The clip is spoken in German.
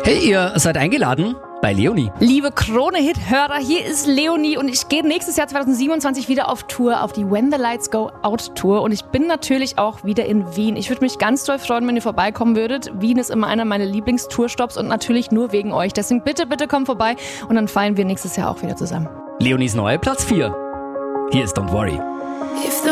Hey, ihr seid eingeladen bei Leonie. Liebe Krone-Hit-Hörer, hier ist Leonie und ich gehe nächstes Jahr 2027 wieder auf Tour, auf die When the Lights Go Out Tour und ich bin natürlich auch wieder in Wien. Ich würde mich ganz doll freuen, wenn ihr vorbeikommen würdet. Wien ist immer einer meiner Lieblingstourstops und natürlich nur wegen euch. Deswegen bitte, bitte kommt vorbei und dann feiern wir nächstes Jahr auch wieder zusammen. Leonies neue Platz 4. Hier ist Don't Worry.